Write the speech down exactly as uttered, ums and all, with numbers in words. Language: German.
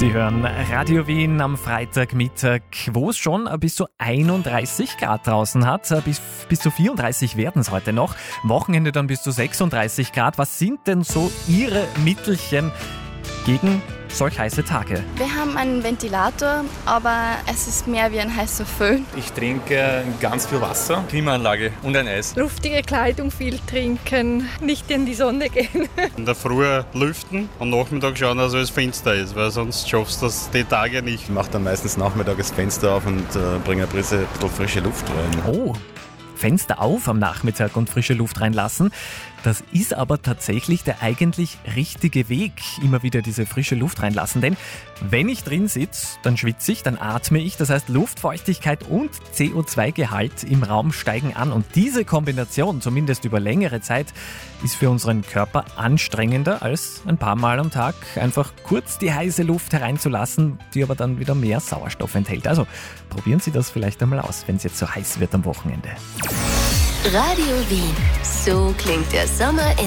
Sie hören Radio Wien am Freitagmittag, wo es schon bis zu einunddreißig Grad draußen hat. Bis, bis zu vierunddreißig werden es heute noch. Wochenende dann bis zu sechsunddreißig Grad. Was sind denn so Ihre Mittelchen gegen solch heiße Tage? Wir haben einen Ventilator, aber es ist mehr wie ein heißer Föhn. Ich trinke ganz viel Wasser, Klimaanlage und ein Eis. Luftige Kleidung, viel trinken, nicht in die Sonne gehen. In der Früh lüften, am Nachmittag schauen, dass alles finster ist, weil sonst schaffst du das die Tage nicht. Ich mache dann meistens Nachmittag das Fenster auf und äh, bringe eine Prise frische Luft rein. Oh, Fenster auf am Nachmittag und frische Luft reinlassen. Das ist aber tatsächlich der eigentlich richtige Weg, immer wieder diese frische Luft reinlassen. Denn wenn ich drin sitze, dann schwitze ich, dann atme ich. Das heißt, Luftfeuchtigkeit und C O zwei Gehalt im Raum steigen an. Und diese Kombination, zumindest über längere Zeit, ist für unseren Körper anstrengender, als ein paar Mal am Tag einfach kurz die heiße Luft hereinzulassen, die aber dann wieder mehr Sauerstoff enthält. Also probieren Sie das vielleicht einmal aus, wenn es jetzt so heiß wird am Wochenende. Radio Wien. So klingt der Sommer in